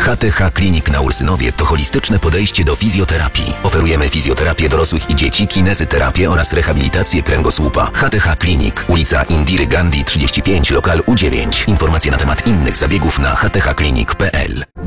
HTH Klinik na Ursynowie to holistyczne podejście do fizjoterapii. Oferujemy fizjoterapię dorosłych i dzieci, kinezyterapię oraz rehabilitację kręgosłupa. HTH Klinik, ulica Indiry Gandhi 35, lokal U9. Informacje na temat innych zabiegów na hthklinik.pl.